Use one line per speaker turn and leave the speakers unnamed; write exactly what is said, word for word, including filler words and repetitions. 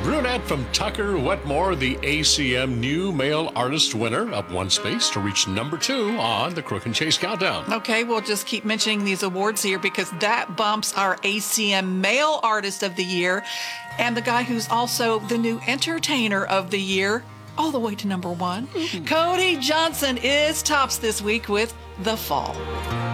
Brunette from Tucker Wetmore, the A C M New Male Artist winner, up one space to reach number two on the Crook and Chase Countdown.
Okay, we'll just keep mentioning these awards here because that bumps our A C M Male Artist of the Year and the guy who's also the new Entertainer of the Year all the way to number one. Mm-hmm. Cody Johnson is tops this week with The Fall.